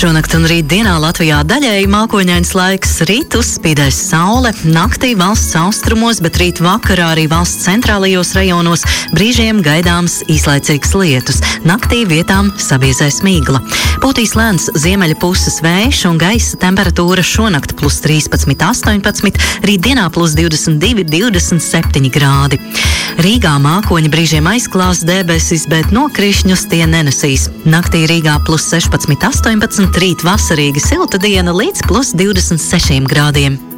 Šonakt un rīt dienā Latvijā daļēji mākoņains laiks, rīt uzspīdēs saule, naktī valsts austrumos, bet rīt vakarā arī valsts centrālajos rajonos brīžiem gaidāms īslaicīgs lietus. Naktī vietām sabiezēs mīgla. Pūtīs lēns ziemeļa puses vējš un gaisa temperatūra šonakt plus 13, 18, rīt dienā plus 22, 27 grādi. Rīgā mākoņi brīžiem aizklās debesis, bet nokrišņus tie nenesīs. Naktī Rīgā plus 16, 18, rīt vasarīga silta diena līdz plus 26 grādiem.